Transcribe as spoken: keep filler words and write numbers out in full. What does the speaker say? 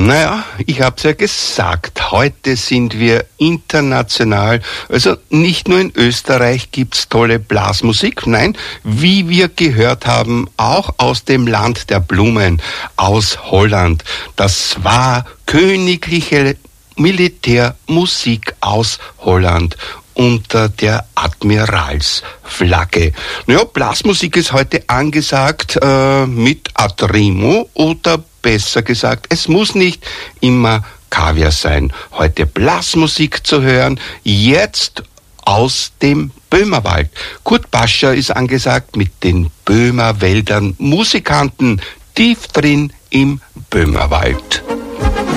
Naja, ich hab's ja gesagt, heute sind wir international. Also nicht nur in Österreich gibt's tolle Blasmusik, nein, wie wir gehört haben, auch aus dem Land der Blumen, aus Holland. Das war königliche Militärmusik aus Holland unter der Admiralsflagge. Naja, Blasmusik ist heute angesagt äh, mit Adremo oder besser gesagt, es muss nicht immer Kaviar sein. Heute Blasmusik zu hören, jetzt aus dem Böhmerwald. Kurt Pascher ist angesagt mit den Böhmerwäldern Musikanten tief drin im Böhmerwald.